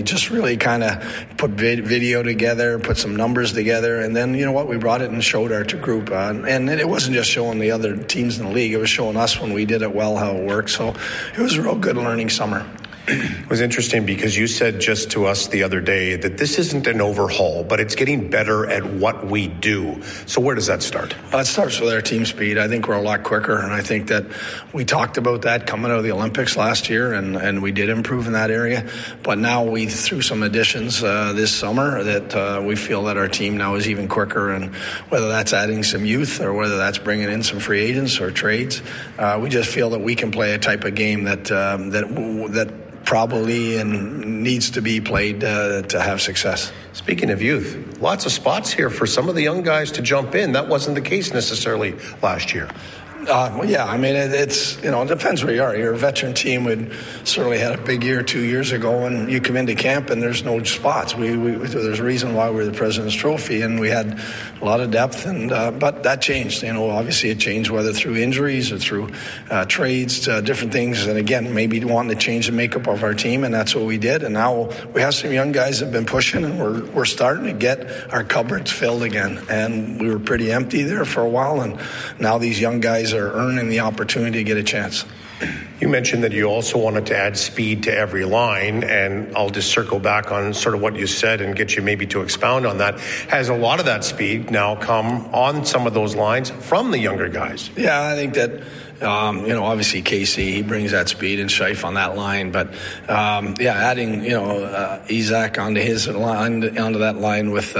just really kind of put video together, put some numbers together, and then, you know what, we brought it and showed our group. And it wasn't just showing the other teams in the league, it was showing us when we did it well how it worked. So it was a real good learning summer. It was interesting because you said just to us the other day that this isn't an overhaul, but it's getting better at what we do. So where does that start? It starts with our team speed. I think we're a lot quicker, and I think that we talked about that coming out of the Olympics last year, and we did improve in that area. But now we threw some additions this summer that we feel that our team now is even quicker, and whether that's adding some youth or whether that's bringing in some free agents or trades, we just feel that we can play a type of game that probably and needs to be played to have success. Speaking of youth, lots of spots here for some of the young guys to jump in. That wasn't the case necessarily last year. Well, yeah, I mean, it's, you know, it depends where you are. You're a veteran team. We certainly had a big year 2 years ago, and you come into camp and there's no spots. There's a reason why we're the President's Trophy, and we had a lot of depth, and but that changed. You know, obviously it changed whether through injuries or through trades, different things, and again, maybe wanting to change the makeup of our team, and that's what we did. And now we have some young guys that have been pushing, and we're starting to get our cupboards filled again. And we were pretty empty there for a while, and now these young guys are earning the opportunity to get a chance. You mentioned that you also wanted to add speed to every line, and I'll just circle back on sort of what you said and get you maybe to expound on that. Has a lot of that speed now come on some of those lines from the younger guys? Yeah, I think that you know, obviously Casey, he brings that speed, and Scheif on that line, but adding, you know, Isaac onto his line, onto that line with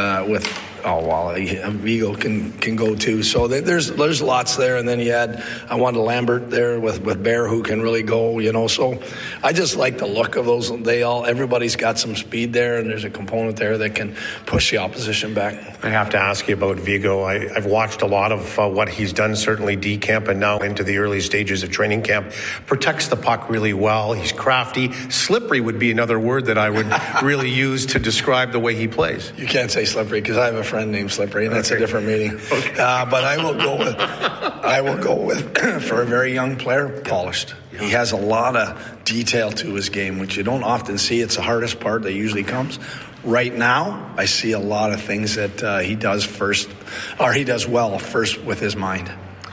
Vigo can go too. So there's lots there, and then you had Wanda Lambert there with Bear, who can really go, you know. So I just like the look of those. Everybody's got some speed there, and there's a component there that can push the opposition back. I have to ask you about Vigo. I've watched a lot of what he's done, certainly D-camp and now into the early stages of training camp. Protects the puck really well. He's crafty. Slippery would be another word that I would really use to describe the way he plays. You can't say slippery because I have a friend named Slippery, and that's a different meaning. Okay. But I will go with for a very young player, polished. Yeah. He has a lot of detail to his game, which you don't often see. It's the hardest part that usually comes. Right now, I see a lot of things that he does well first with his mind.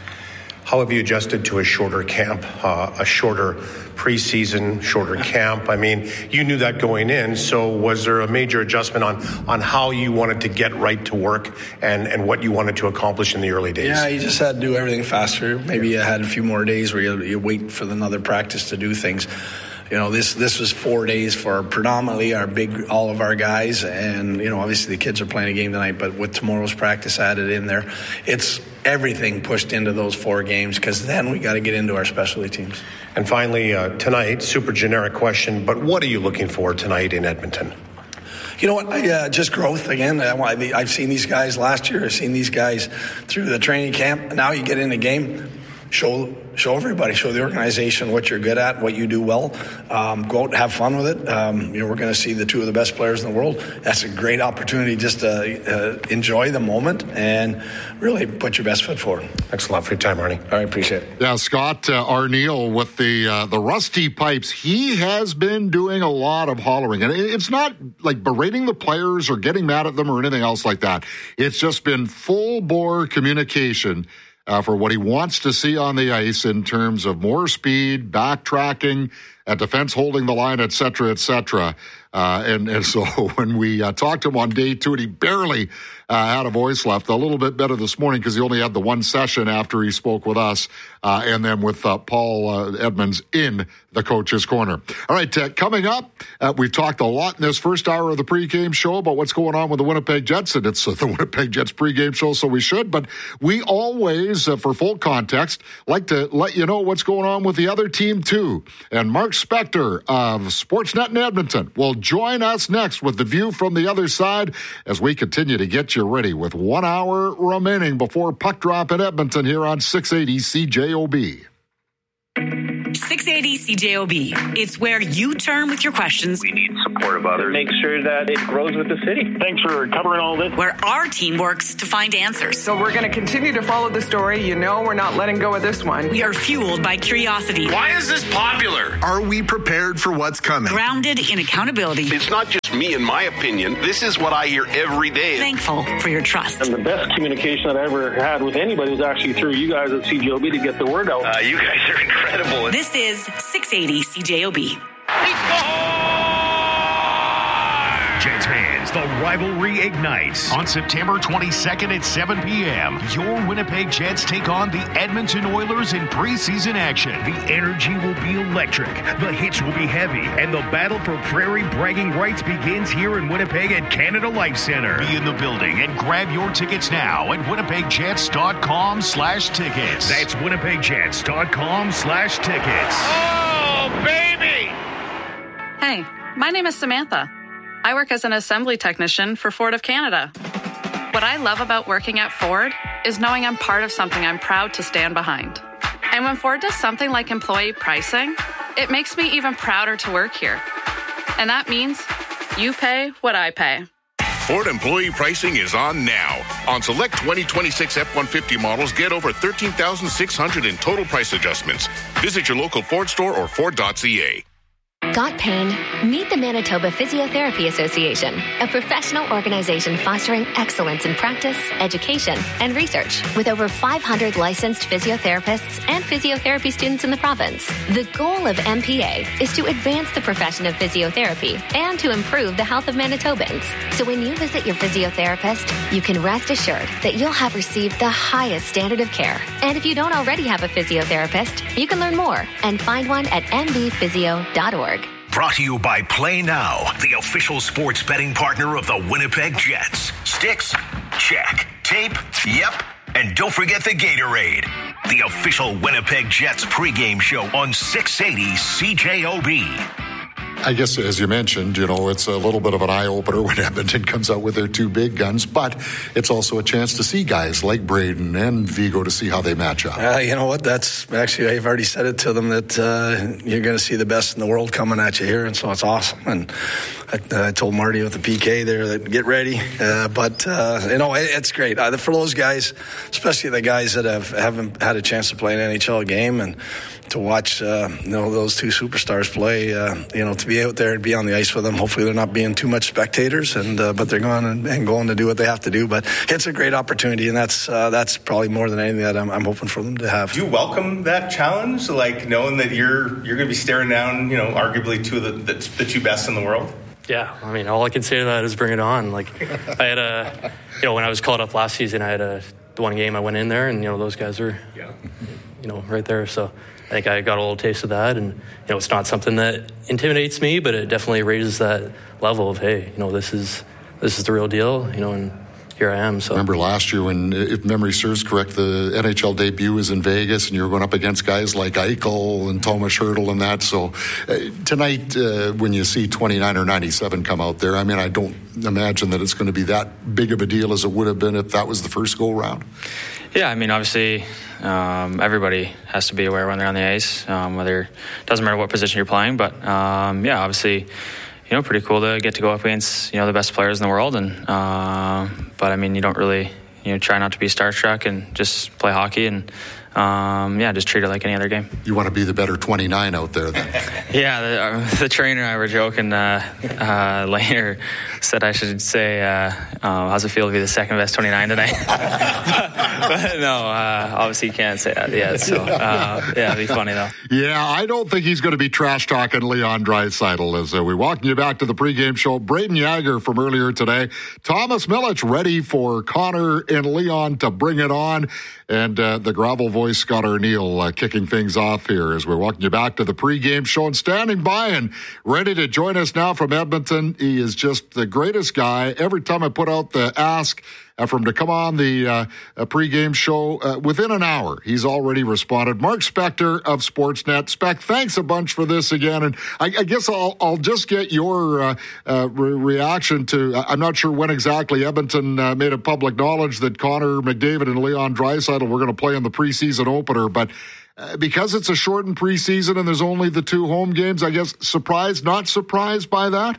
How have you adjusted to a shorter camp, a shorter preseason, shorter camp? I mean, you knew that going in, so was there a major adjustment on how you wanted to get right to work and what you wanted to accomplish in the early days? Yeah, you just had to do everything faster. Maybe you had a few more days where you wait for another practice to do things. You know, this was 4 days for predominantly all of our guys, and, you know, obviously the kids are playing a game tonight, but with tomorrow's practice added in there, it's everything pushed into those 4 games, because then we got to get into our specialty teams. And finally, tonight, super generic question, but what are you looking for tonight in Edmonton? You know what? Just growth again. I've seen these guys last year. I've seen these guys through the training camp. Now you get in a game, show everybody, show the organization what you're good at, what you do well. Go out and have fun with it. You know, we're going to see the 2 of the best players in the world. That's a great opportunity just to enjoy the moment and really put your best foot forward. Thanks a lot for your time, Arnie. All right, appreciate it. Yeah, Scott Arniel with the rusty pipes. He has been doing a lot of hollering, and it's not like berating the players or getting mad at them or anything else like that. It's just been full-bore communication for what he wants to see on the ice in terms of more speed, backtracking, defense holding the line, et cetera, et cetera. And so when we talked to him on day 2, and he barely had a voice left, a little bit better this morning because he only had the one session after he spoke with us and then with Paul Edmonds in the Coach's Corner. All right, coming up, we've talked a lot in this first hour of the pregame show about what's going on with the Winnipeg Jets, and it's the Winnipeg Jets pregame show, so we should, but we always, for full context, like to let you know what's going on with the other team too. And Mark Spector of Sportsnet in Edmonton will join us next with the view from the other side as we continue to get you ready with 1 hour remaining before puck drop in Edmonton here on 680 CJOB. 680 CJOB. It's where you turn with your questions. We need support of others. Make sure that it grows with the city. Thanks for covering all this. Where our team works to find answers. So we're going to continue to follow the story. You know we're not letting go of this one. We are fueled by curiosity. Why is this popular? Are we prepared for what's coming? Grounded in accountability. It's not just just me and my opinion. This is what I hear every day. Thankful for your trust. And the best communication that I ever had with anybody was actually through you guys at CJOB to get the word out. You guys are incredible. This is 680 CJOB. Jets fans, the rivalry ignites on September 22nd at 7 p.m. Your Winnipeg Jets take on the Edmonton Oilers in preseason action. The energy will be electric, the hits will be heavy, and the battle for prairie bragging rights begins here in Winnipeg at Canada Life Center. Be in the building and grab your tickets now at winnipegjets.com/tickets. That's winnipegjets.com/tickets. Oh, baby! Hey, my name is Samantha. I work as an assembly technician for Ford of Canada. What I love about working at Ford is knowing I'm part of something I'm proud to stand behind. And when Ford does something like employee pricing, it makes me even prouder to work here. And that means you pay what I pay. Ford employee pricing is on now. On select 2026 F-150 models, get over $13,600 in total price adjustments. Visit your local Ford store or Ford.ca. Got pain? Meet the Manitoba Physiotherapy Association, a professional organization fostering excellence in practice, education, and research with over 500 licensed physiotherapists and physiotherapy students in the province. The goal of MPA is to advance the profession of physiotherapy and to improve the health of Manitobans. So when you visit your physiotherapist, you can rest assured that you'll have received the highest standard of care. And if you don't already have a physiotherapist, you can learn more and find one at mbphysio.org. Brought to you by Play Now, the official sports betting partner of the Winnipeg Jets. Sticks? Check. Tape? Yep. And don't forget the Gatorade. The official Winnipeg Jets pregame show on 680 CJOB. I guess, as you mentioned, it's a little bit of an eye-opener when Edmonton comes out with their two big guns, but it's also a chance to see guys like Braden and Vigo to see how they match up. You know what? That's actually, I've already said it to them that you're going to see the best in the world coming at you here, and so it's awesome. And I told Marty with the PK there that get ready, but it's great for those guys, especially the guys that haven't had a chance to play an NHL game, and to watch those two superstars play, to be out there and be on the ice with them. Hopefully they're not being too much spectators, but they're going and going to do what they have to do. But it's a great opportunity, and that's probably more than anything that I'm hoping for them to have. Do you welcome that challenge, like knowing that you're going to be staring down, arguably two of the two best in the world? Yeah, I mean, all I can say to that is bring it on. Like, I had when I was called up last season, I had the one game I went in there, and those guys were, right there. So I think I got a little taste of that, and it's not something that intimidates me, but it definitely raises that level of, hey, this is the real deal, and here I am. So remember last year when, if memory serves correct, the NHL debut was in Vegas, and you were going up against guys like Eichel and Thomas Hertl and that. So tonight, when you see 29 or 97 come out there, I mean, I don't imagine that it's going to be that big of a deal as it would have been if that was the first go round. Yeah, I mean, obviously, everybody has to be aware when they're on the ice, whether it doesn't matter what position you're playing. But obviously, pretty cool to get to go up against the best players in the world. And but I mean, you don't really try not to be starstruck and just play hockey and just treat it like any other game. You want to be the better 29 out there then? Yeah, the trainer and I were joking later. Said I should say, how's it feel to be the second best 29 tonight? but no, obviously you can't say that yet. So, it'd be funny though. Yeah, I don't think he's going to be trash talking Leon Draisaitl as we welcome you back to the pregame show. Braden Yager from earlier today. Thomas Milic ready for Connor and Leon to bring it on. And the gravel voice, Scott Arniel, kicking things off here as we're welcoming you back to the pregame show. And standing by and ready to join us now from Edmonton, he is just the greatest guy. Every time I put out the ask for him to come on the pregame show, within an hour, he's already responded. Mark Spector of Sportsnet. Spec, thanks a bunch for this again. And I guess I'll just get your reaction to, I'm not sure when exactly Edmonton made it public knowledge that Connor McDavid and Leon Draisaitl were going to play in the preseason opener, but because it's a shortened preseason and there's only the two home games, I guess surprised, not surprised by that?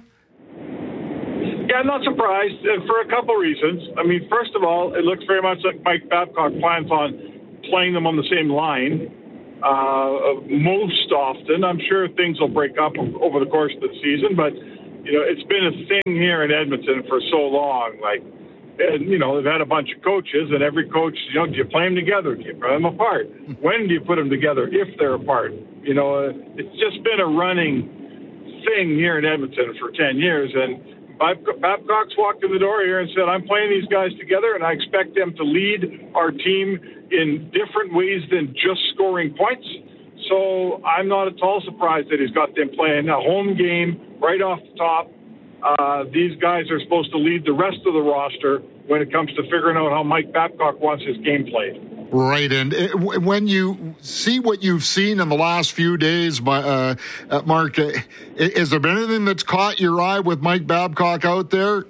Yeah, I'm not surprised for a couple reasons. I mean, first of all, it looks very much like Mike Babcock plans on playing them on the same line most often. I'm sure things will break up over the course of the season, but it's been a thing here in Edmonton for so long. And, they've had a bunch of coaches, and every coach, do you play them together? Do you play them apart? When do you put them together if they're apart? It's just been a running thing here in Edmonton for 10 years. And Babcock's walked in the door here and said, I'm playing these guys together, and I expect them to lead our team in different ways than just scoring points. So I'm not at all surprised that he's got them playing a home game right off the top. These guys are supposed to lead the rest of the roster when it comes to figuring out how Mike Babcock wants his game played. Right, and when you see what you've seen in the last few days, Mark, has there been anything that's caught your eye with Mike Babcock out there?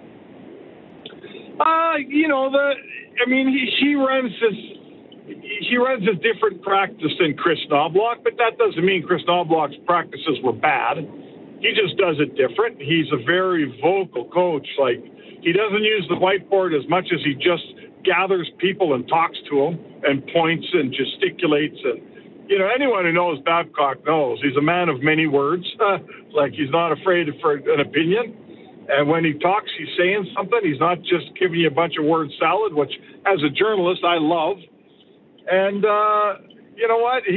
He runs a different practice than Chris Knobloch, but that doesn't mean Chris Knobloch's practices were bad. He just does it different. He's a very vocal coach. He doesn't use the whiteboard as much as he just gathers people and talks to them and points and gesticulates. And, anyone who knows Babcock knows he's a man of many words. He's not afraid for an opinion. And when he talks, he's saying something. He's not just giving you a bunch of word salad, which, as a journalist, I love. And you know what?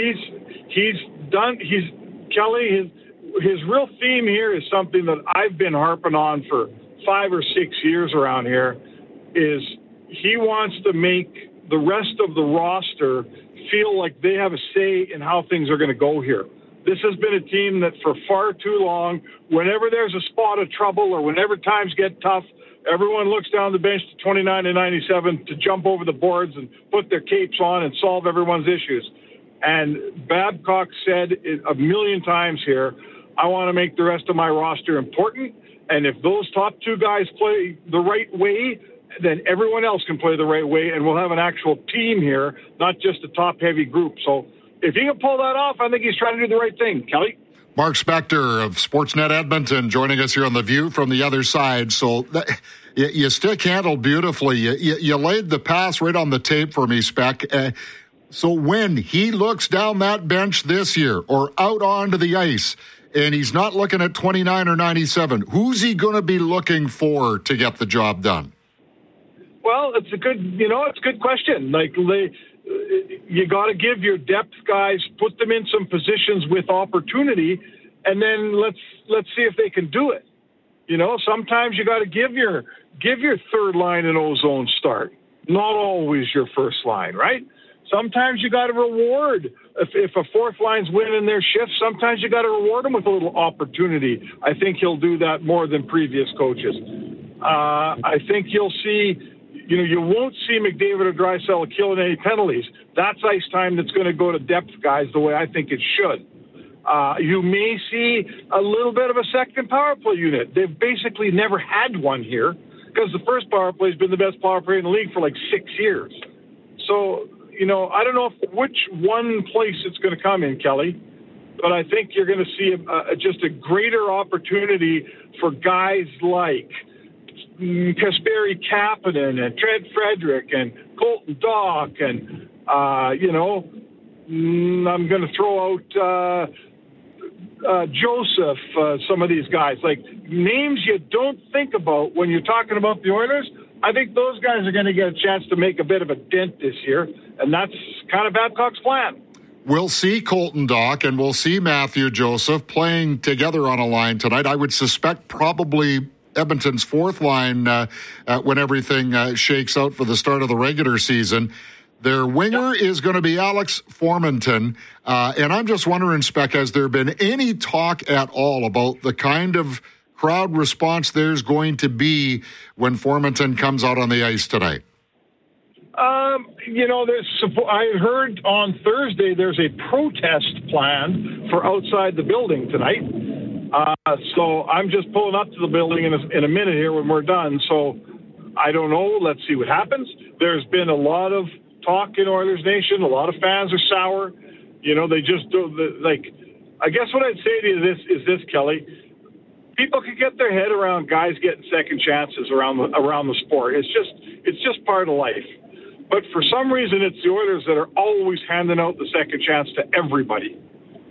Kelly, his real theme here is something that I've been harping on for 5 or 6 years around here, is he wants to make the rest of the roster feel like they have a say in how things are going to go here. This has been a team that for far too long, whenever there's a spot of trouble or whenever times get tough, everyone looks down the bench to 29 and 97 to jump over the boards and put their capes on and solve everyone's issues. And Babcock said it a million times here, I want to make the rest of my roster important. And if those top two guys play the right way, then everyone else can play the right way, and we'll have an actual team here, not just a top-heavy group. So if he can pull that off, I think he's trying to do the right thing. Kelly? Mark Spector of Sportsnet Edmonton joining us here on The View from the other side. So you stick handled beautifully. You laid the pass right on the tape for me, Spec. So when he looks down that bench this year or out onto the ice, and he's not looking at 29 or 97, who's he going to be looking for to get the job done? Well, it's a good question. You got to give your depth guys, put them in some positions with opportunity, and then let's see if they can do it. Sometimes you got to give your third line an ozone start. Not always your first line, right? Sometimes you got to reward. If a fourth line's winning their shift, sometimes you got to reward them with a little opportunity. I think he'll do that more than previous coaches. I think you'll see, you won't see McDavid or Draisaitl killing any penalties. That's ice time that's going to go to depth guys the way I think it should. You may see a little bit of a second power play unit. They've basically never had one here because the first power play has been the best power play in the league for 6 years. So, I don't know which one place it's going to come in, Kelly, but I think you're going to see just a greater opportunity for guys like Kasperi Kapanen and Trent Frederick and Colton Dach and, I'm going to throw out Joseph, some of these guys. Names you don't think about when you're talking about the Oilers. I think those guys are going to get a chance to make a bit of a dent this year, and that's kind of Babcock's plan. We'll see Colton Dach and we'll see Matthew Joseph playing together on a line tonight. I would suspect probably Edmonton's fourth line when everything shakes out for the start of the regular season. Their winger is going to be Alex Formenton. And I'm just wondering, Spec, has there been any talk at all about the kind of crowd response there's going to be when Formenton comes out on the ice tonight? I heard on Thursday there's a protest planned for outside the building tonight. So I'm just pulling up to the building in a minute here when we're done. So I don't know. Let's see what happens. There's been a lot of talk in Oilers Nation. A lot of fans are sour. They just do I guess what I'd say to you is this, Kelly. People can get their head around guys getting second chances around the sport. It's just part of life. But for some reason, it's the Oilers that are always handing out the second chance to everybody.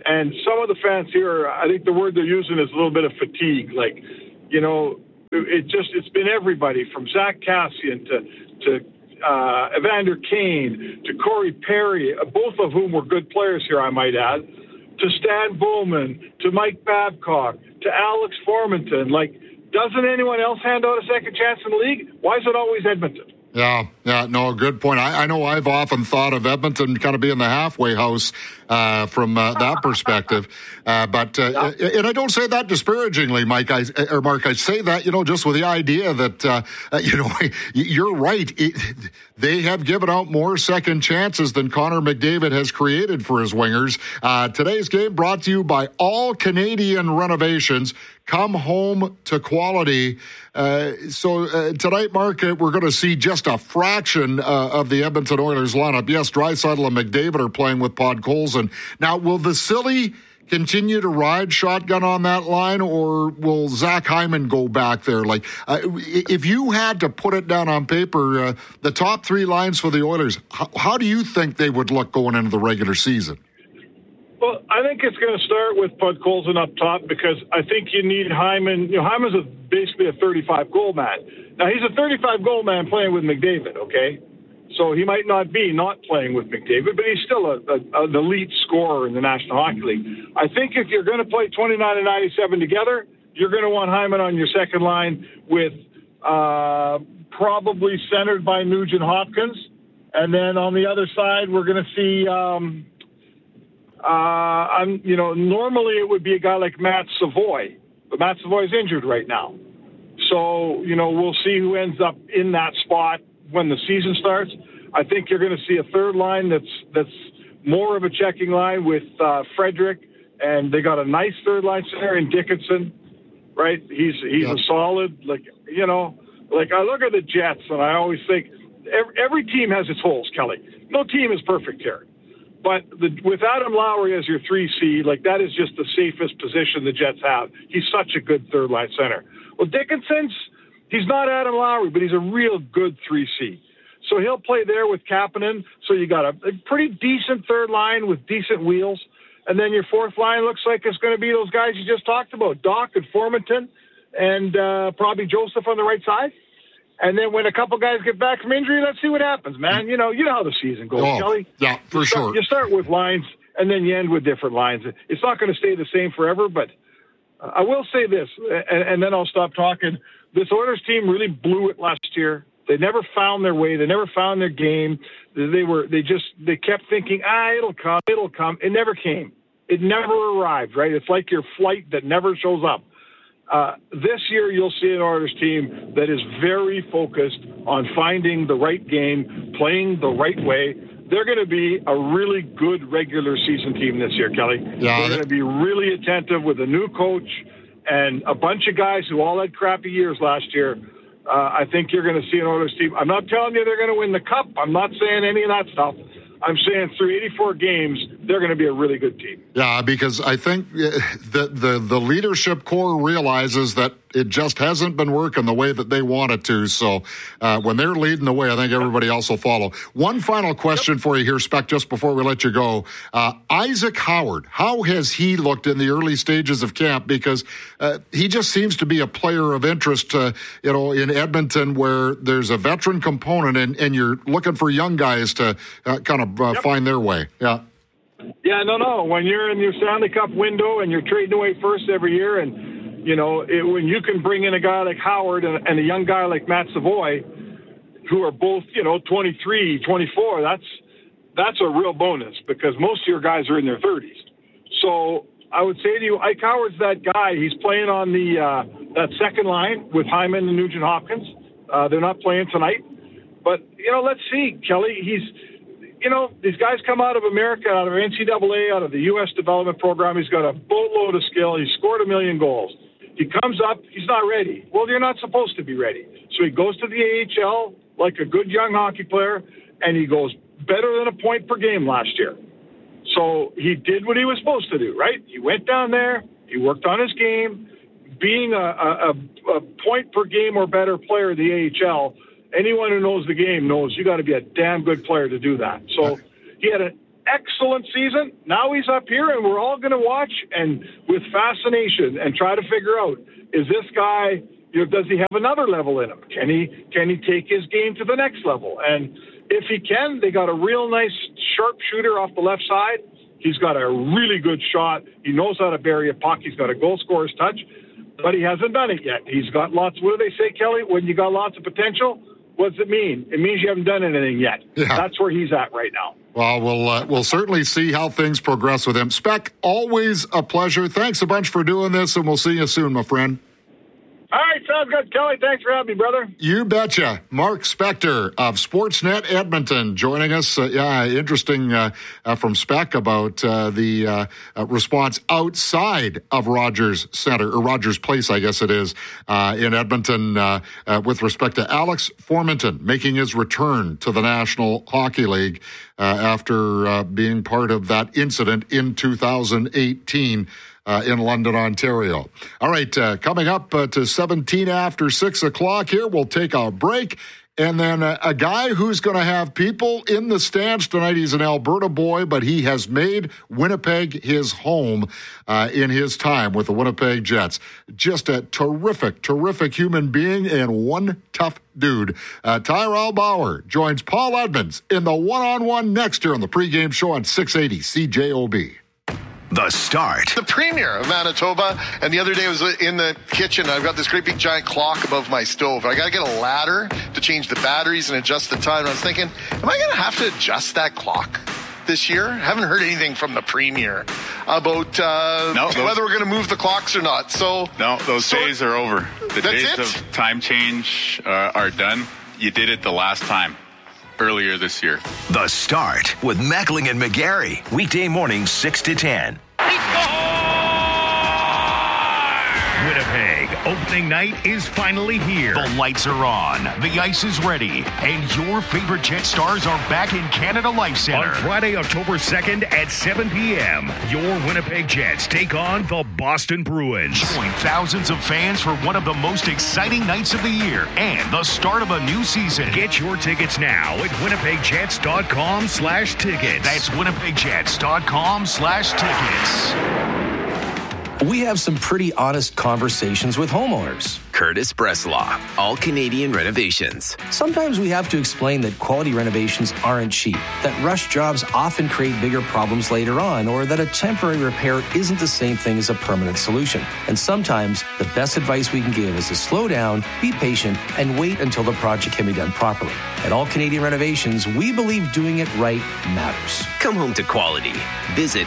And some of the fans here, I think the word they're using is a little bit of fatigue. Like, you know, it's been everybody from Zach Kassian to Evander Kane to Corey Perry, both of whom were good players here, I might add, to Stan Bowman, to Mike Babcock, to Alex Formanton. Like, doesn't anyone else hand out a second chance in the league? Why is it always Edmonton? Yeah, no, good point. I know I've often thought of Edmonton kind of being the halfway house from that perspective. But and I don't say that disparagingly, Mark. I say that, you know, just with the idea that, you know, you're right. They have given out more second chances than Connor McDavid has created for his wingers. Today's game brought to you by All Canadian Renovations. Come home to quality. So tonight, Mark, we're going to see just a fraction of the Edmonton Oilers lineup. Yes, Draisaitl and McDavid are playing with Podkolzin. Now, will Vasily continue to ride shotgun on that line, or will Zach Hyman go back there? Like, if you had to put it down on paper, the top three lines for the Oilers, how do you think they would look going into the regular season? Well, I think it's going to start with Podkolzin up top because I think you need Hyman. You know, Hyman's basically a 35-goal man. Now, he's a 35-goal man playing with McDavid, okay? So he might not be not playing with McDavid, but he's still an elite scorer in the National Hockey League. I think if you're going to play 29 and 97 together, you're going to want Hyman on your second line with probably centered by Nugent Hopkins. And then on the other side, we're going to see... normally it would be a guy like Matt Savoy, but Matt Savoy's injured right now. So, you know, we'll see who ends up in that spot when the season starts. I think you're going to see a third line that's more of a checking line with Frederick, and they got a nice third line center in Dickinson, right? He's a solid, like, you know, like I look at the Jets and I always think every team has its holes, Kelly. No team is perfect here. But with Adam Lowry as your 3C, like that is just the safest position the Jets have. He's such a good third-line center. Well, Dickinson's, he's not Adam Lowry, but he's a real good 3C. So he'll play there with Kapanen. So you got a pretty decent third line with decent wheels. And then your fourth line looks like it's going to be those guys you just talked about, Doc and Formanton, and probably Joseph on the right side. And then when a couple guys get back from injury, let's see what happens, man. You know how the season goes, Kelly. Yeah, for sure. You start with lines, and then you end with different lines. It's not going to stay the same forever, but I will say this, and then I'll stop talking. This Oilers team really blew it last year. They never found their way. They never found their game. They kept thinking, it'll come. It never came. It never arrived, right? It's like your flight that never shows up. This year, you'll see an Oilers team that is very focused on finding the right game, playing the right way. They're going to be a really good regular season team this year, Kelly. Yeah, they're going to be really attentive with a new coach and a bunch of guys who all had crappy years last year. I think you're going to see an Oilers team. I'm not telling you they're going to win the Cup. I'm not saying any of that stuff. I'm saying through 84 games, they're going to be a really good team. Yeah, because I think the leadership core realizes that it just hasn't been working the way that they want it to. So when they're leading the way, I think everybody else will follow. One final question for you here, Spec, just before we let you go. Isaac Howard, how has he looked in the early stages of camp? Because he just seems to be a player of interest, in Edmonton, where there's a veteran component and you're looking for young guys to kind of find their way. Yeah. Yeah, no. When you're in your Stanley Cup window and you're trading away first every year, and when you can bring in a guy like Howard and a young guy like Matt Savoy, who are both 23, 24, that's a real bonus because most of your guys are in their 30s. So I would say to you, Ike Howard's that guy. He's playing on that second line with Hyman and Nugent Hopkins. They're not playing tonight, but let's see, Kelly. These guys come out of America, out of NCAA, out of the U.S. development program. He's got a boatload of skill. He's scored 1 million goals. He comes up, he's not ready. Well, you're not supposed to be ready. So he goes to the AHL like a good young hockey player, and he goes better than a point per game last year. So he did what he was supposed to do, right? He went down there, he worked on his game. Being a point per game or better player in the AHL, anyone who knows the game knows you got to be a damn good player to do that. So he had an excellent season. Now he's up here, and we're all going to watch and with fascination and try to figure out, is this guy, does he have another level in him? Can he take his game to the next level? And if he can, they got a real nice sharp shooter off the left side. He's got a really good shot. He knows how to bury a puck. He's got a goal scorer's touch, but he hasn't done it yet. He's got lots. What do they say, Kelly? When you got lots of potential, what does it mean? It means you haven't done anything yet. Yeah. That's where he's at right now. Well, we'll certainly see how things progress with him. Speck, always a pleasure. Thanks a bunch for doing this, and we'll see you soon, my friend. All right, sounds good. Kelly, thanks for having me, brother. You betcha. Mark Spector of Sportsnet Edmonton joining us. Interesting from Speck about the response outside of Rogers Center, or Rogers Place, I guess it is, in Edmonton with respect to Alex Formenton making his return to the National Hockey League after being part of that incident in 2018. In London, Ontario. All right, coming up to 17 after 6 o'clock here, we'll take a break. And then a guy who's going to have people in the stands tonight. He's an Alberta boy, but he has made Winnipeg his home in his time with the Winnipeg Jets. Just a terrific, terrific human being and one tough dude. Tyrell Bauer joins Paul Edmonds in the one-on-one next year on the pregame show on 680 CJOB. The Start. The premier of Manitoba, and the other day I was in the kitchen. I've got this great big giant clock above my stove. I got to get a ladder to change the batteries and adjust the time. And I was thinking, am I going to have to adjust that clock this year? I haven't heard anything from the premier about whether we're going to move the clocks or not. Those days are over. The days of time change are done. You did it the last time. Earlier this year. The Start with Meckling and McGarry. Weekday mornings 6 to 10. Winnipeg opening night is finally here. The lights are on, the ice is ready, and your favorite Jet Stars are back in Canada Life Center. On Friday, October 2nd at 7 p.m., your Winnipeg Jets take on the Boston Bruins. Join thousands of fans for one of the most exciting nights of the year and the start of a new season. Get your tickets now at winnipegjets.com/tickets. That's winnipegjets.com/tickets. We have some pretty honest conversations with homeowners. Curtis Breslaw, All Canadian Renovations. Sometimes we have to explain that quality renovations aren't cheap, that rush jobs often create bigger problems later on, or that a temporary repair isn't the same thing as a permanent solution. And sometimes the best advice we can give is to slow down, be patient, and wait until the project can be done properly. At All Canadian Renovations, we believe doing it right matters. Come home to quality. Visit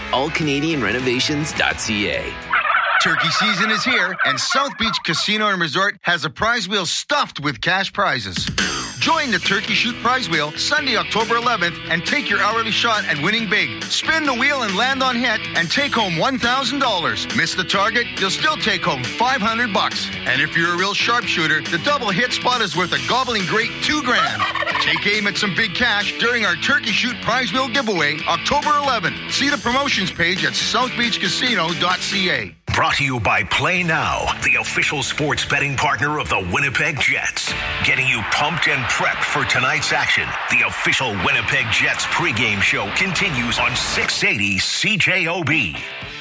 allcanadianrenovations.ca. Turkey season is here, and South Beach Casino and Resort has a prize wheel stuffed with cash prizes. Join the Turkey Shoot Prize Wheel Sunday, October 11th, and take your hourly shot at winning big. Spin the wheel and land on hit, and take home $1,000. Miss the target, you'll still take home $500. And if you're a real sharpshooter, the double hit spot is worth a gobbling great $2,000. Take aim at some big cash during our Turkey Shoot Prize Wheel giveaway, October 11th. See the promotions page at southbeachcasino.ca. Brought to you by Play Now, the official sports betting partner of the Winnipeg Jets. Getting you pumped and prepped for tonight's action. The official Winnipeg Jets pregame show continues on 680 CJOB.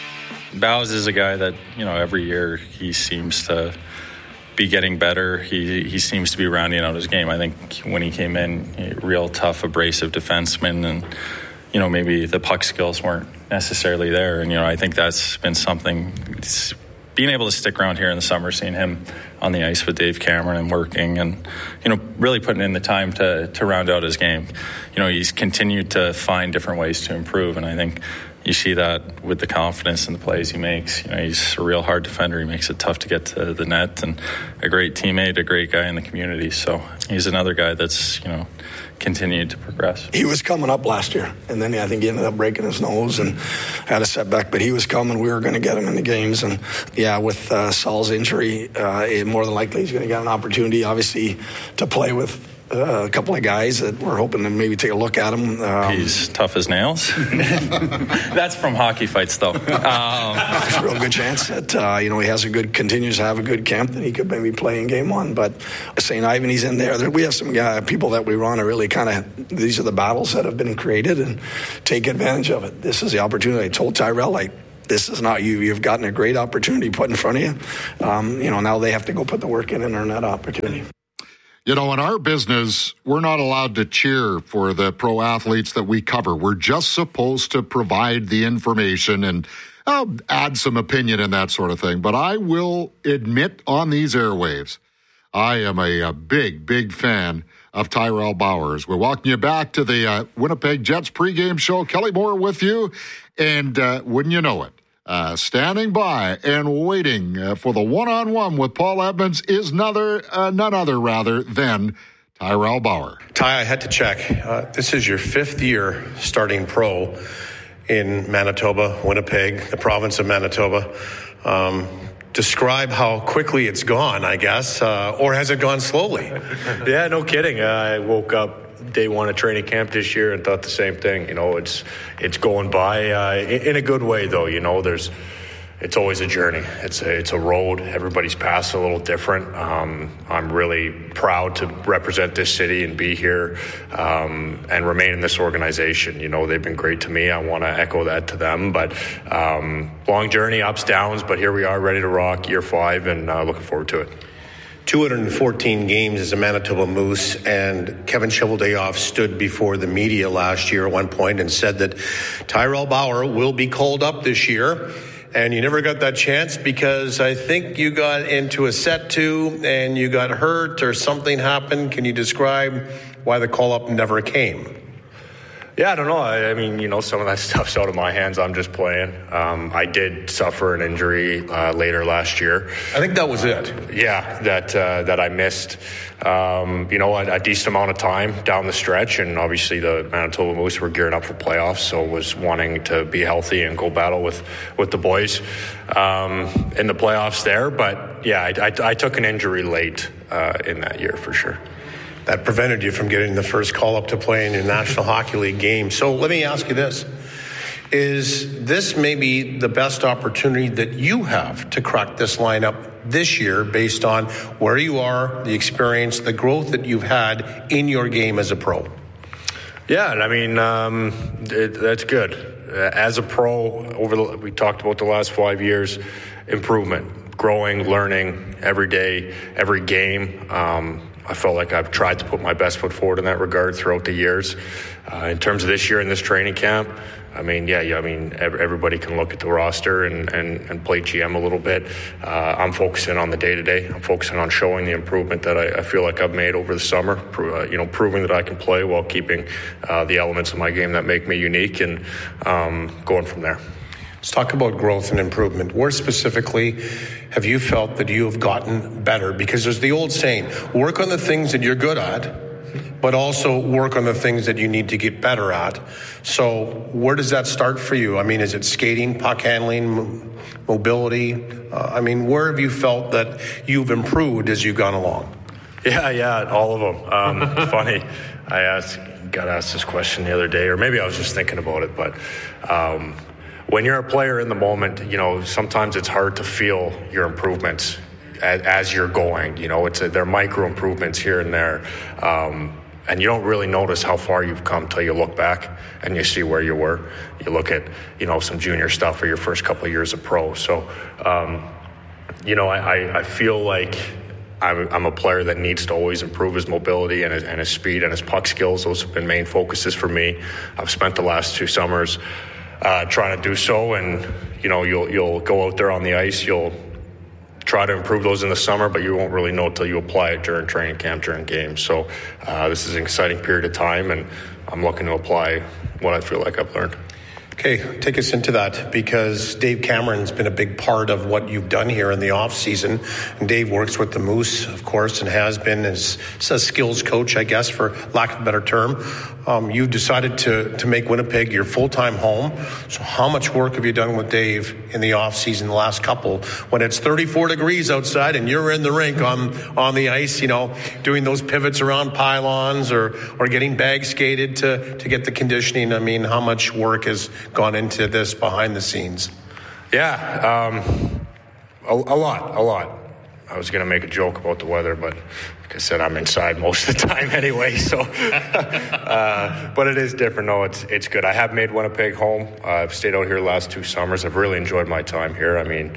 Bows is a guy that, every year he seems to be getting better. He seems to be rounding out his game. I think when he came in, real tough, abrasive defenseman, and maybe the puck skills weren't necessarily there. And, I think that's been something, being able to stick around here in the summer, seeing him on the ice with Dave Cameron and working and, really putting in the time to round out his game. He's continued to find different ways to improve. And I think you see that with the confidence in the plays he makes. He's a real hard defender. He makes it tough to get to the net, and a great teammate, a great guy in the community. So he's another guy that's, continued to progress. He was coming up last year, and then I think he ended up breaking his nose and had a setback, but he was coming. We were going to get him in the games, and with Saul's injury, more than likely he's going to get an opportunity, obviously, to play with a couple of guys that we're hoping to maybe take a look at him. He's tough as nails. That's from hockey fights, though. There's a real good chance that he continues to have a good camp, that he could maybe play in game one. But St. Ivan, he's in there. We have some people that we want to really these are the battles that have been created, and take advantage of it. This is the opportunity. I told Tyrell, this is not you. You've gotten a great opportunity put in front of you. Now they have to go put the work in and earn that opportunity. In our business, we're not allowed to cheer for the pro athletes that we cover. We're just supposed to provide the information and add some opinion and that sort of thing. But I will admit on these airwaves, I am a big, big fan of Tyrell Bauer. We're walking you back to the Winnipeg Jets pregame show. Kelly Moore with you. And wouldn't you know it, standing by and waiting for the one-on-one with Paul Edmonds is none other than Tyrell Bauer. Ty, I had to check. This is your 5th year starting pro in Manitoba, Winnipeg, the province of Manitoba. Describe how quickly it's gone, I guess, or has it gone slowly? Yeah, no kidding. I woke up day one of training camp this year and thought the same thing. It's going by in a good way, though. It's always a journey. It's a road. Everybody's path's a little different. I'm really proud to represent this city and be here and remain in this organization. They've been great to me. I want to echo that to them. But long journey, ups, downs. But here we are, ready to rock year 5, and looking forward to it. 214 games as a Manitoba Moose, and Kevin Cheveldayoff stood before the media last year at one point and said that Tyrell Bauer will be called up this year. And you never got that chance because I think you got into a set 2 and you got hurt or something happened. Can you describe why the call-up never came? Yeah, I don't know. I mean, some of that stuff's out of my hands. I'm just playing. I did suffer an injury later last year. I think that was it. Yeah, that I missed, a decent amount of time down the stretch. And obviously the Manitoba Moose were gearing up for playoffs, so was wanting to be healthy and go battle with the boys in the playoffs there. But, yeah, I took an injury late in that year for sure. That prevented you from getting the first call-up to play in your National Hockey League game. So let me ask you this. Is this maybe the best opportunity that you have to crack this lineup this year based on where you are, the experience, the growth that you've had in your game as a pro? Yeah, I mean, that's good. As a pro, we talked about the last 5 years, improvement, growing, learning every day, every game. I felt like I've tried to put my best foot forward in that regard throughout the years. In terms of this year in this training camp, everybody can look at the roster and play GM a little bit. I'm focusing on the day-to-day. I'm focusing on showing the improvement that I feel like I've made over the summer, proving that I can play while keeping the elements of my game that make me unique and going from there. Let's talk about growth and improvement. Where specifically have you felt that you have gotten better? Because there's the old saying, work on the things that you're good at, but also work on the things that you need to get better at. So where does that start for you? I mean, is it skating, puck handling, mobility? Where have you felt that you've improved as you've gone along? Yeah, all of them. Funny, I got asked this question the other day, or maybe I was just thinking about it, but when you're a player in the moment, sometimes it's hard to feel your improvements as you're going. They're micro improvements here and there. And you don't really notice how far you've come till you look back and you see where you were. You look at, some junior stuff for your first couple of years of pro. So, I feel like I'm a player that needs to always improve his mobility and his speed and his puck skills. Those have been main focuses for me. I've spent the last 2 summers trying to do so, and you'll go out there on the ice, you'll try to improve those in the summer, but you won't really know until you apply it during training camp, during games. So this is an exciting period of time, and I'm looking to apply what I feel like I've learned. Okay, take us into that, because Dave Cameron's been a big part of what you've done here in the off season. And Dave works with the Moose, of course, and has been as a skills coach, I guess, for lack of a better term. You've decided to make Winnipeg your full-time home. So how much work have you done with Dave in the off season, the last couple, when it's 34 degrees outside and you're in the rink on the ice, doing those pivots around pylons or getting bag skated to get the conditioning? I mean, how much work has gone into this behind the scenes? Yeah, a lot. I was going to make a joke about the weather, but like I said, I'm inside most of the time anyway. So, but it is different. No, it's good. I have made Winnipeg home. I've stayed out here the last 2 summers. I've really enjoyed my time here. I mean,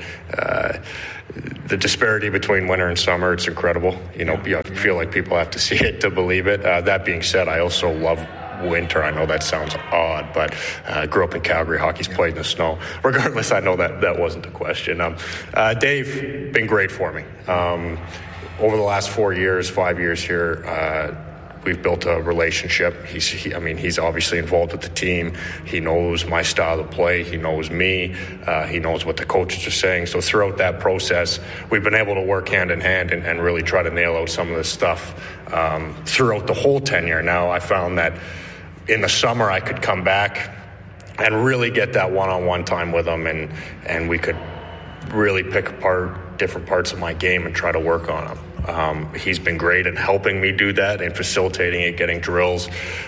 the disparity between winter and summer, it's incredible. I feel like people have to see it to believe it. That being said, I also love winter. I know that sounds odd, but I grew up in Calgary. Hockey's played in the snow. Regardless, I know that wasn't the question. Dave, been great for me. Over the last 5 years here, we've built a relationship. He's obviously involved with the team. He knows my style of play. He knows me. He knows what the coaches are saying. So throughout that process, we've been able to work hand in hand and really try to nail out some of this stuff throughout the whole tenure. Now, I found that in the summer, I could come back and really get that one-on-one time with him, and we could really pick apart different parts of my game and try to work on them. He's been great at helping me do that and facilitating it, getting drills,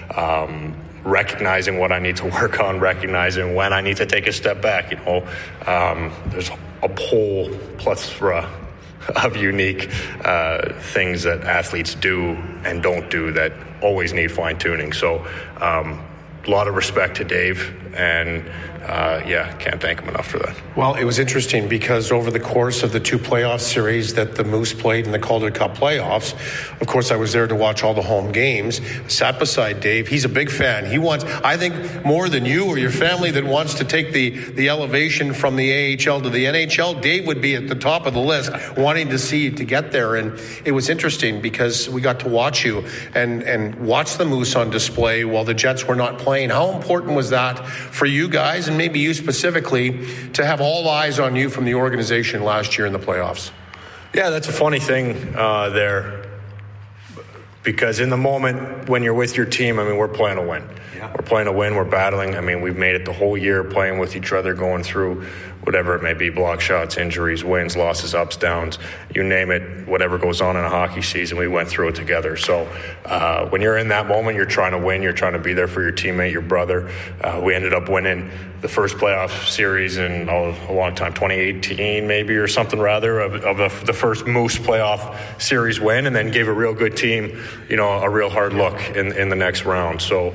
recognizing what I need to work on, recognizing when I need to take a step back. There's a whole plethora of unique things that athletes do and don't do that always need fine-tuning. So a lot of respect to Dave, and can't thank him enough for that. Well, it was interesting because over the course of the 2 playoff series that the Moose played in the Calder Cup playoffs, of course, I was there to watch all the home games, sat beside Dave. He's a big fan. He wants, I think, more than you or your family that wants to take the elevation from the AHL to the NHL. Dave would be at the top of the list wanting to see you to get there. And it was interesting because we got to watch you and watch the Moose on display while the Jets were not playing. How important was that for you guys, and maybe you specifically, to have all eyes on you from the organization last year in the playoffs? Yeah, that's a funny thing there, because in the moment when you're with your team, we're playing to win. Yeah. We're playing to win. We're battling. We've made it the whole year playing with each other, going through whatever it may be, block shots, injuries, wins, losses, ups, downs, you name it, whatever goes on in a hockey season, we went through it together. So when you're in that moment, you're trying to win, you're trying to be there for your teammate, your brother. We ended up winning the first playoff series in a long time, 2018 maybe, or something rather, of the first Moose playoff series win, and then gave a real good team, a real hard look in the next round. So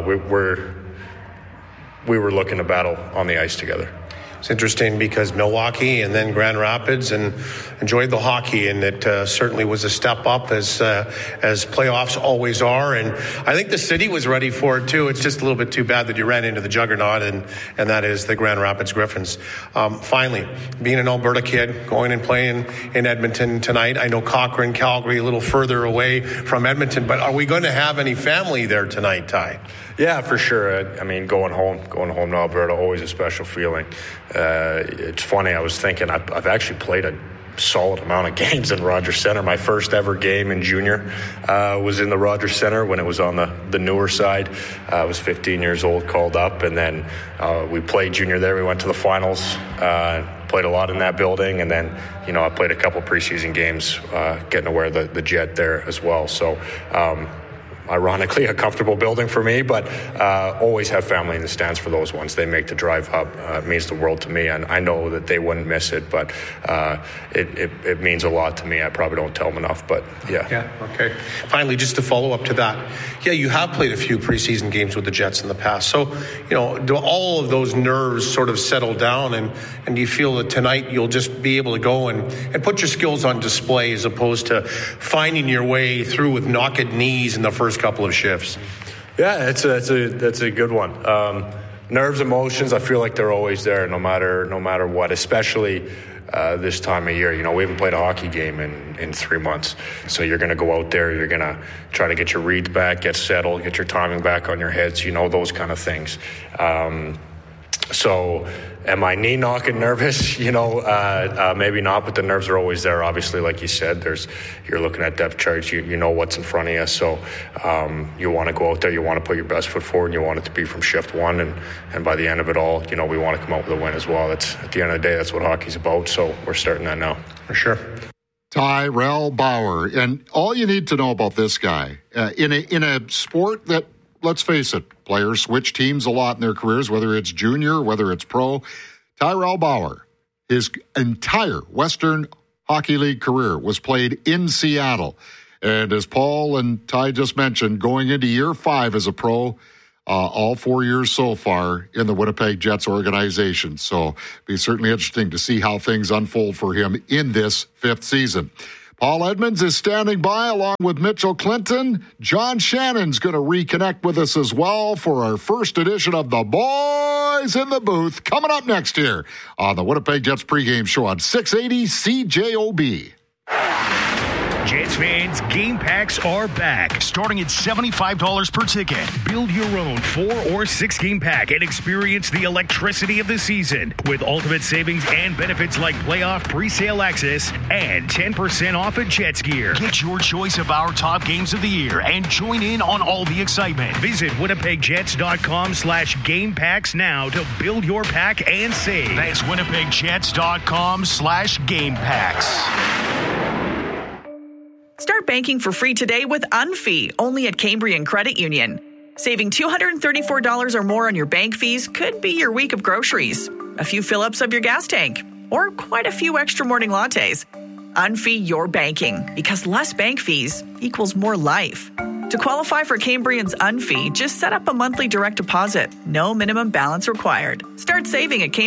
we were looking to battle on the ice together. It's interesting because Milwaukee and then Grand Rapids, and enjoyed the hockey, and it certainly was a step up as playoffs always are. And I think the city was ready for it too. It's just a little bit too bad that you ran into the juggernaut, and that is the Grand Rapids Griffins. Finally, being an Alberta kid, going and playing in Edmonton tonight. I know Cochrane, Calgary, a little further away from Edmonton, but are we going to have any family there tonight, Ty? Yeah, for sure. Going home to Alberta, always a special feeling. It's funny, I was thinking, I've actually played a solid amount of games in Rogers Centre. My first ever game in junior was in the Rogers Centre when it was on the newer side. I was 15 years old, called up, and then we played junior there. We went to the finals, played a lot in that building, and then I played a couple preseason games getting to wear the jet there as well. So ironically, a comfortable building for me, but always have family in the stands for those ones. They make the drive up. It means the world to me, and I know that they wouldn't miss it, but it means a lot to me. I probably don't tell them enough, but yeah. Yeah, okay. Finally, just to follow up to that, yeah, you have played a few preseason games with the Jets in the past. So, do all of those nerves sort of settle down, and do you feel that tonight you'll just be able to go and put your skills on display as opposed to finding your way through with knocked knees in the first couple of shifts? Yeah, that's a good one. Nerves, emotions, I feel like they're always there, no matter what, especially this time of year. We haven't played a hockey game in 3 months, so you're going to go out there, you're going to try to get your reads back, get settled, get your timing back on your head, so those kind of things. So am I knee knocking nervous? Maybe not, but the nerves are always there. Obviously, like you said, you're looking at depth charts. You know what's in front of you. So you want to go out there. You want to put your best foot forward, and you want it to be from shift one. And by the end of it all, we want to come out with a win as well. That's at the end of the day, that's what hockey's about. So we're starting that now for sure. Tyrell Bauer, and all you need to know about this guy in a sport that, let's face it, players switch teams a lot in their careers, whether it's junior, whether it's pro. Tyrell Bauer, his entire Western Hockey League career was played in Seattle. And as Paul and Ty just mentioned, going into year 5 as a pro, all 4 years so far in the Winnipeg Jets organization. So it'll be certainly interesting to see how things unfold for him in this 5th season. Paul Edmonds is standing by along with Mitchell Clinton. John Shannon's going to reconnect with us as well for our first edition of the Boys in the Booth coming up next here on the Winnipeg Jets pregame show on 680 CJOB. Jets fans, game packs are back, starting at $75 per ticket. Build your own 4 or 6 game pack and experience the electricity of the season with ultimate savings and benefits like playoff pre-sale access and 10% off at Jets gear. Get your choice of our top games of the year and join in on all the excitement. Visit winnipegjets.com/game packs now to build your pack and save. That's winnipegjets.com/game packs. Start banking for free today with Unfee, only at Cambrian Credit Union. Saving $234 or more on your bank fees could be your week of groceries, a few fill-ups of your gas tank, or quite a few extra morning lattes. Unfee your banking, because less bank fees equals more life. To qualify for Cambrian's Unfee, just set up a monthly direct deposit. No minimum balance required. Start saving at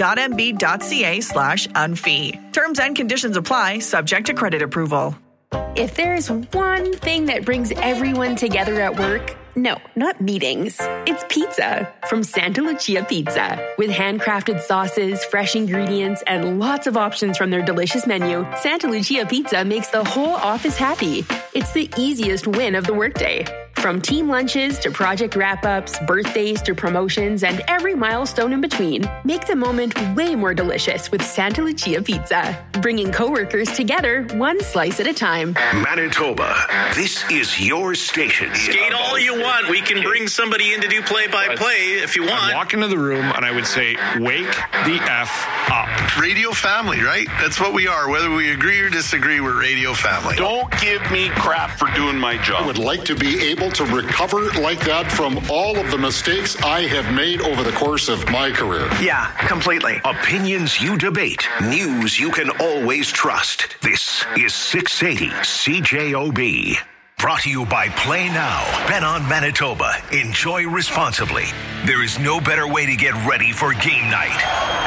cambrian.mb.ca/unfee. Terms and conditions apply, subject to credit approval. If there's one thing that brings everyone together at work, no, not meetings. It's pizza from Santa Lucia Pizza. With handcrafted sauces, fresh ingredients, and lots of options from their delicious menu, Santa Lucia Pizza makes the whole office happy. It's the easiest win of the workday. From team lunches to project wrap-ups, birthdays to promotions, and every milestone in between, make the moment way more delicious with Santa Lucia Pizza. Bringing coworkers together one slice at a time. Manitoba, this is your station. Skate all you want. We can bring somebody in to do play-by-play if you want. I'd walk into the room and I would say, wake the F up. Radio family, right? That's what we are. Whether we agree or disagree, we're radio family. Don't give me crap for doing my job. I would like to be able to recover like that from all of the mistakes I have made over the course of my career. Yeah, completely. Opinions you debate. News you can always trust. This is 680 CJOB. Brought to you by Play Now. Bet on Manitoba. Enjoy responsibly. There is no better way to get ready for game night.